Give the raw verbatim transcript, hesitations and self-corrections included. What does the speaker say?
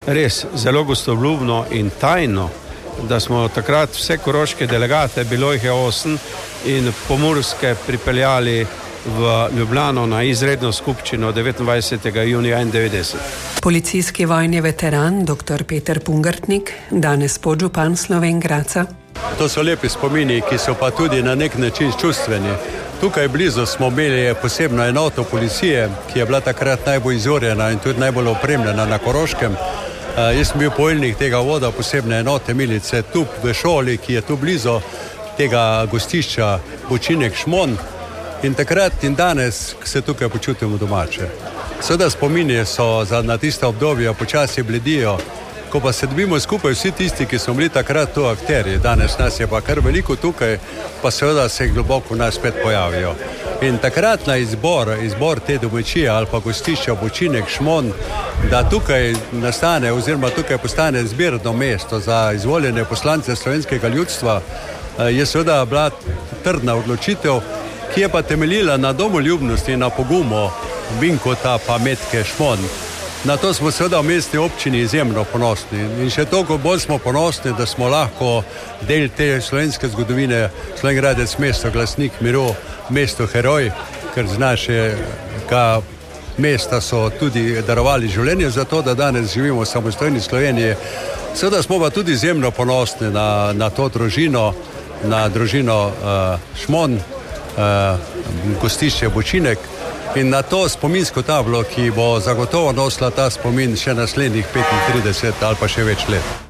res zelo gostoljubno in tajno, da smo takrat vse koroške delegate, bilo jih je osem, in pomurske pripeljali v Ljubljano na izredno skupščino devetindvajsetega junija enaindevetdeset. Policijski vojni veteran dr. Peter Pungartnik, danes podžupan Slovenj Gradca. To so lepi spomini, ki so pa tudi na nek način čustveni. Tukaj blizu smo imeli posebno enoto policije, ki je bila takrat najbolj izurjena in tudi najbolj opremljena na Koroškem. Uh, jaz sem bil poveljnik tega voda posebne enote milice tu v šoli, ki je tu blizu tega gostišča Bočinek Šmon, in takrat in danes se tukaj počutimo domače. Seveda spomini so za na tiste obdobje počasi bledijo, ko pa se dobimo skupaj vsi tisti, ki smo bili takrat tu akterji, danes nas je pa kar veliko tukaj, pa seveda se globoko nas spet pojavijo. In takrat na izbor, izbor te domačije ali pa gostišča Bočinek Šmon, da tukaj nastane oziroma tukaj postane zbirno mesto za izvoljene poslance slovenskega ljudstva, je seveda bila trdna odločitev, ki je pa temeljila na domoljubnosti in na pogumu Vinkota pa Metke Šmon. Na to smo seveda v mestni občini izjemno ponosni in še toliko bolj smo ponosni, da smo lahko del te slovenske zgodovine, Slovenj Gradec, mesto glasnik miru, mesto heroj, ker z našega mesta so tudi darovali življenje za to, da danes živimo v samostojni Sloveniji. Seveda smo pa tudi izjemno ponosni na, na to družino, na družino uh, Šmon, uh, gostišče Bočinek, in na to spominsko tablo, ki bo zagotovo nosila ta spomin še naslednjih petintrideset ali pa še več let.